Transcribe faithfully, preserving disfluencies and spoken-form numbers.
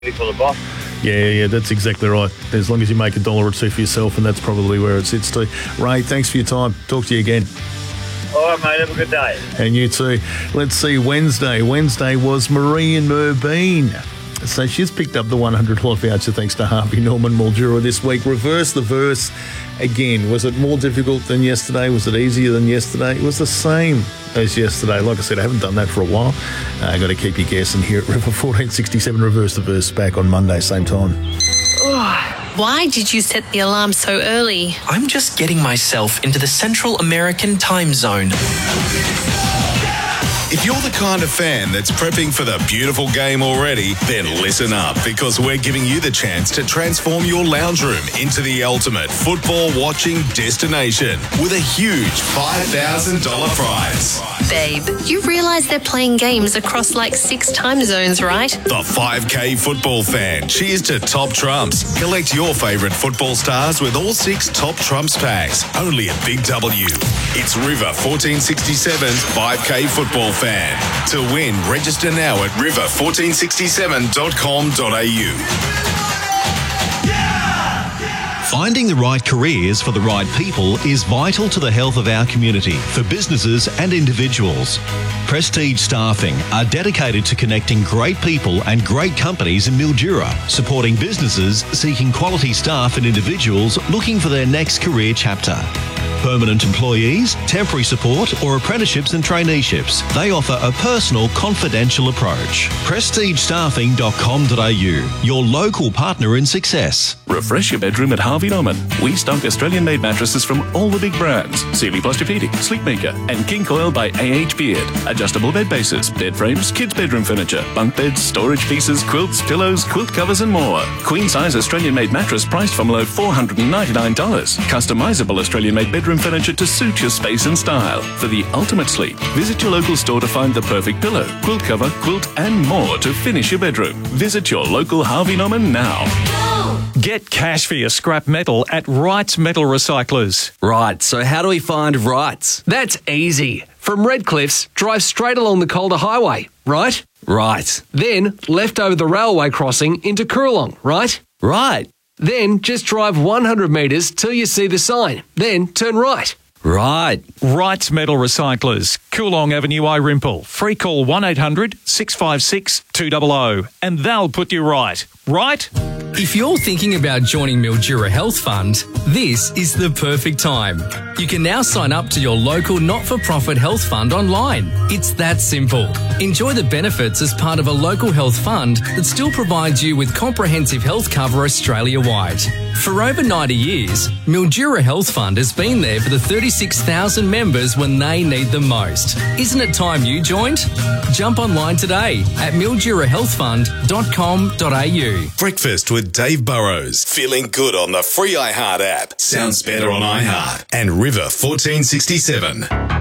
for the boss. Yeah, yeah, that's exactly right. As long as you make a dollar or two for yourself, and that's probably where it sits to. Ray, thanks for your time. Talk to you again. All right, mate. Have a good day. And you too. Let's see, Wednesday. Wednesday was Marie in Merbeen. So she's picked up the one hundred dollars voucher thanks to Harvey Norman Mildura this week. Reverse the verse again. Was it more difficult than yesterday? Was it easier than yesterday? It was the same as yesterday. Like I said, I haven't done that for a while. I uh, got to keep you guessing here at River fourteen sixty-seven. Reverse the verse back on Monday, same time. Why did you set the alarm so early? I'm just getting myself into the Central American time zone. If you're the kind of fan that's prepping for the beautiful game already, then listen up, because we're giving you the chance to transform your lounge room into the ultimate football watching destination with a huge five thousand dollars prize. Babe, you realise they're playing games across like six time zones, right? The five K football fan. Cheers to Top Trumps. Collect your favourite football stars with all six Top Trumps packs. Only at Big W. It's River fourteen sixty-seven's five K football fan. To win, register now at river fourteen sixty-seven dot com dot a u. Finding the right careers for the right people is vital to the health of our community, for businesses and individuals. Prestige Staffing are dedicated to connecting great people and great companies in Mildura, supporting businesses seeking quality staff and individuals looking for their next career chapter. Permanent employees, temporary support or apprenticeships and traineeships. They offer a personal, confidential approach. prestige staffing dot com dot a u, your local partner in success. Refresh your bedroom at Harvey Norman. We stock Australian-made mattresses from all the big brands. Sealy Posturepedic, Sleepmaker and King Coil by A H Beard. Adjustable bed bases, bed frames, kids' bedroom furniture, bunk beds, storage pieces, quilts, pillows, quilt covers and more. Queen-size Australian-made mattress priced from below four hundred ninety-nine dollars. Customizable Australian-made bedroom furniture to suit your space and style. For the ultimate sleep, visit your local store to find the perfect pillow, quilt cover, quilt and more to finish your bedroom. Visit your local Harvey Norman now. Get cash for your scrap metal at Wrights Metal Recyclers. Right, so how do we find Wrights? That's easy. From Redcliffs, drive straight along the Calder Highway, right? Right. Then left over the railway crossing into Coorong, right? Right. Then just drive one hundred metres till you see the sign. Then turn right. Right. Wrights Metal Recyclers, Coorong Avenue, Irimple. Free call one eight hundred six five six two hundred and they'll put you right. Right? If you're thinking about joining Mildura Health Fund, this is the perfect time. You can now sign up to your local not-for-profit health fund online. It's that simple. Enjoy the benefits as part of a local health fund that still provides you with comprehensive health cover Australia-wide. For over ninety years, Mildura Health Fund has been there for the thirty-six thousand members when they need them most. Isn't it time you joined? Jump online today at mildura health fund dot com dot a u. Breakfast with Dave Burrows. Feeling good on the free iHeart app. Sounds better on iHeart. And River fourteen sixty-seven.